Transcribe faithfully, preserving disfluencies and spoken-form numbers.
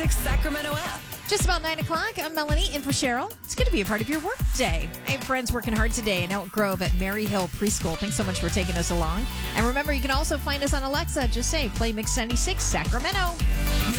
six Sacramento app. Just about nine o'clock. I'm Melanie in for Cheryl. It's good to be a part of your work day. I have friends working hard today in Elk Grove at Mary Hill Preschool. Thanks so much for taking us along. And remember, you can also find us on Alexa. Just say, play Mix ninety-six Sacramento.